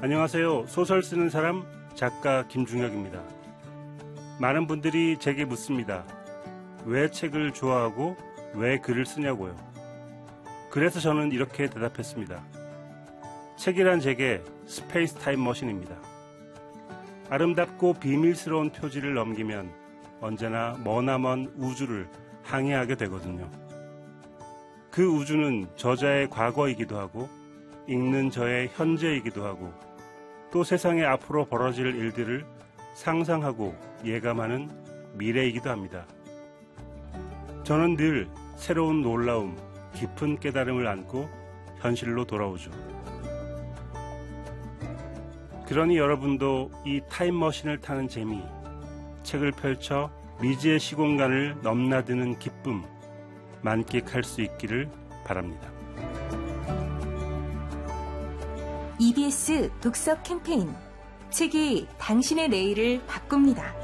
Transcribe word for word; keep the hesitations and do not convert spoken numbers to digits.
안녕하세요. 소설 쓰는 사람 작가 김중혁입니다. 많은 분들이 제게 묻습니다. 왜 책을 좋아하고 왜 글을 쓰냐고요. 그래서 저는 이렇게 대답했습니다. 책이란 제게 스페이스 타임 머신입니다. 아름답고 비밀스러운 표지를 넘기면 언제나 머나먼 우주를 항해하게 되거든요. 그 우주는 저자의 과거이기도 하고 읽는 저의 현재이기도 하고 또 세상에 앞으로 벌어질 일들을 상상하고 예감하는 미래이기도 합니다. 저는 늘 새로운 놀라움, 깊은 깨달음을 안고 현실로 돌아오죠. 그러니 여러분도 이 타임머신을 타는 재미, 책을 펼쳐 미지의 시공간을 넘나드는 기쁨 만끽할 수 있기를 바랍니다. 이비에스 독서 캠페인 책이 당신의 내일을 바꿉니다.